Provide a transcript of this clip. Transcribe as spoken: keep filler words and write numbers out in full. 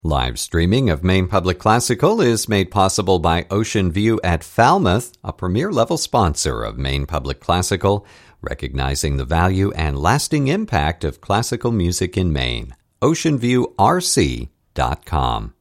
Live streaming of Maine Public Classical is made possible by Ocean View at Falmouth, a premier-level sponsor of Maine Public Classical, recognizing the value and lasting impact of classical music in Maine. ocean view r c dot com